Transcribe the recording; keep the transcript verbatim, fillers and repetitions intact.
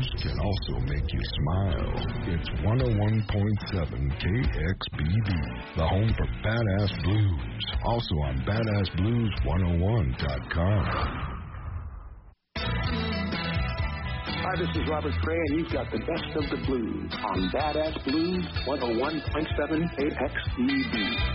can also make you smile. It's one oh one point seven K X B D, the home for Badass Blues. Also on badass blues one oh one dot com. Hi, this is Robert Cray, and you've got the best of the blues on Badass Blues one oh one point seven K X B D.